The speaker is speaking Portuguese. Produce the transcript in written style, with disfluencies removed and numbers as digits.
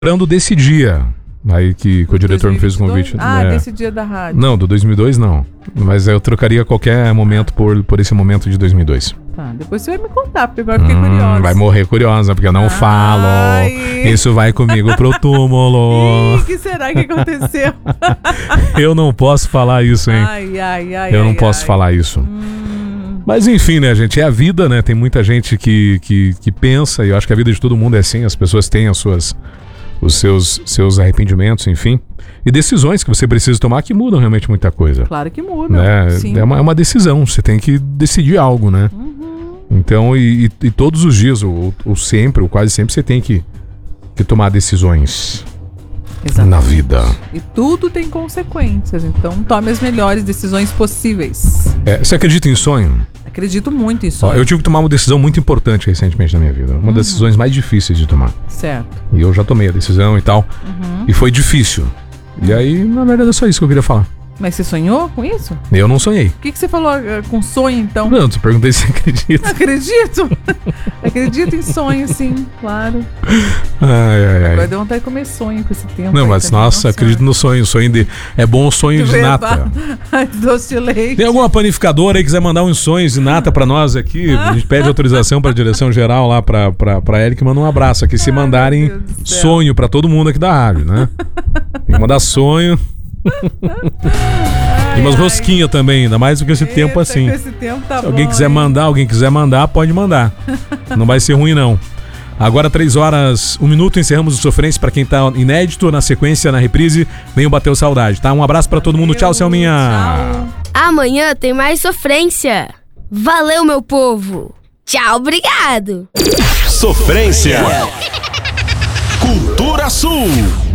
lembrando desse dia. Aí que o diretor 2022? Me fez o convite. Desse dia da rádio. Não, do 2002 não. Mas eu trocaria qualquer momento por esse momento de 2002. Tá, depois você vai me contar, porque agora eu fiquei curiosa. Vai morrer curiosa, porque eu não falo. Isso vai comigo pro túmulo. O que será que aconteceu? Eu não posso falar isso, hein? Eu não posso falar isso. Mas enfim, né, gente? É a vida, né? Tem muita gente que pensa, e eu acho que a vida de todo mundo é assim. As pessoas têm os seus arrependimentos, enfim. E decisões que você precisa tomar que mudam realmente muita coisa. Claro que mudam, né? Sim. É uma decisão, você tem que decidir algo, né? Então, e todos os dias, ou sempre, ou quase sempre, você tem que tomar decisões. Exatamente. Na vida. E tudo tem consequências, então tome as melhores decisões possíveis. Você acredita em sonho? Acredito muito em sonho. Eu tive que tomar uma decisão muito importante recentemente na minha vida. Uma das decisões mais difíceis de tomar. Certo. E eu já tomei a decisão e tal. E foi difícil. E aí, na verdade, é só isso que eu queria falar. Mas você sonhou com isso? Eu não sonhei. O que você falou com sonho, então? Não, tu perguntei se acredita. Acredito. Acredito em sonho, sim, claro. Agora deu vontade de comer sonho com esse tempo. Não, mas nossa, acredito no sonho. É bom o sonho de nata. Doce de leite. Tem alguma panificadora aí que quiser mandar uns sonhos de nata pra nós aqui? A gente pede autorização pra direção geral lá pra ela que manda um abraço aqui. Se mandarem sonho pra todo mundo aqui da rádio, né? Tem que mandar sonho. E umas rosquinhas também, ainda mais do que esse tempo assim. Esse tempo tá Se alguém quiser mandar, pode mandar. Não vai ser ruim, não. Agora 3 horas, 1 minuto, encerramos o Sofrência. Pra quem tá inédito, na sequência, na reprise, venham bater o saudade, tá? Um abraço pra todo mundo. Tchau, Selminha. Tchau. Amanhã tem mais Sofrência. Valeu, meu povo. Tchau, obrigado. Sofrência. Cultura Sul.